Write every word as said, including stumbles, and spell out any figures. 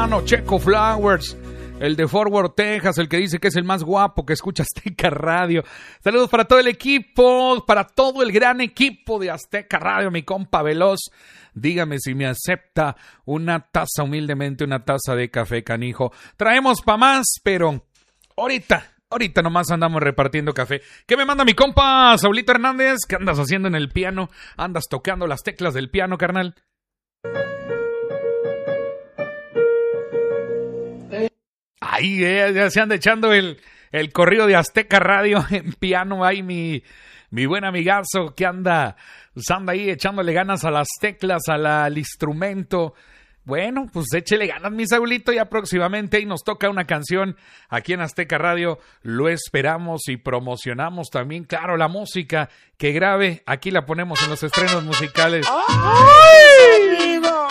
hermano Checo Flowers, el de Fort Worth, Texas, el que dice que es el más guapo que escucha Azteca Radio. Saludos para todo el equipo, para todo el gran equipo de Azteca Radio, mi compa Veloz. Dígame si me acepta una taza, humildemente, una taza de café, canijo. Traemos pa' más, pero ahorita, ahorita nomás andamos repartiendo café. ¿Qué me manda mi compa Saulito Hernández? ¿Qué andas haciendo en el piano? ¿Andas tocando las teclas del piano, carnal? Ahí eh, ya se anda echando el, el corrido de Azteca Radio en piano. Ahí mi, mi buen amigazo que anda, pues anda ahí echándole ganas a las teclas, a la, al instrumento. Bueno, pues échele ganas, mi Saulito, ya próximamente y nos toca una canción aquí en Azteca Radio. Lo esperamos y promocionamos también, claro, la música que grabe. Aquí la ponemos en los estrenos musicales. ¡Ay!